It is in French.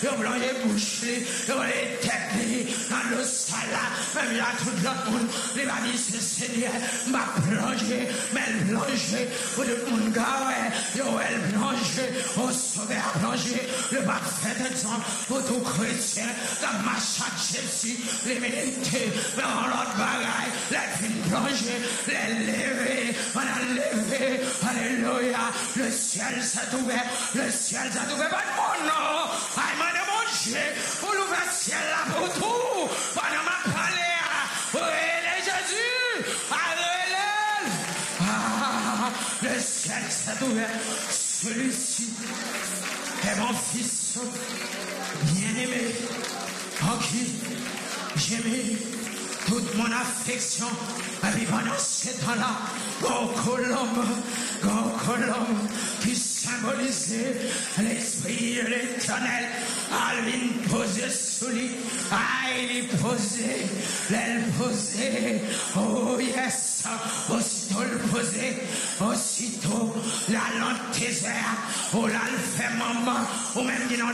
ils ont plongé bouche, ils ont les têtes, dans le salat, même là, tout le monde, les va dire, c'est Seigneur, m'a plongé, mais plongé, pour le monde garé, ils ont plongé, au sauvé à plonger, le parfait exemple, pour tout chrétien, dans ma chaque Jésus, les militaires, dans l'autre bagaille, les filles plongées, les lever, on a levé, alléluia, le ciel s'est ouvert, le ciel s'est ouvert, pas de mon nom, aïe, mon Dieu, pour l'ouvrir le ciel là pour tout, pendant ma parler, oui, Jésus, alléluia, le ciel s'est ouvert, celui-ci est mon fils bien-aimé, en qui j'ai mis toute mon affection. Et puis pendant ce temps-là, Grand colombe qui symbolisait l'esprit de l'éternel, a lui posé sous lui, il posait, l'aile posée, oh yes, aussitôt le posé, aussitôt la lente désert, oh là le fait maman, ou même dit non.